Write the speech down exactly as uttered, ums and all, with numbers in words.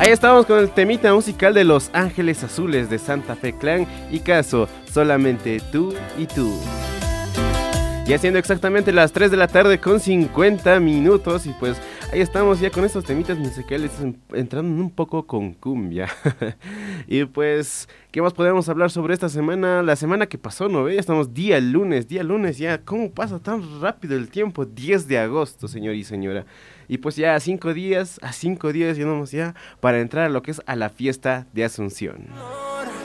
Ahí estábamos con el temita musical de Los Ángeles Azules de Santa Fe Clan y Caso, solamente tú y tú. Ya siendo exactamente las tres de la tarde con cincuenta minutos y pues ahí estamos ya con estos temitas musicales entrando un poco con cumbia. Y pues, ¿qué más podemos hablar sobre esta semana? La semana que pasó, ¿no ve? Ya estamos día lunes, día lunes ya. ¿Cómo pasa tan rápido el tiempo? diez de agosto, señor y señora. Y pues ya a cinco días, a cinco días llegamos ya para entrar a lo que es a la fiesta de Asunción.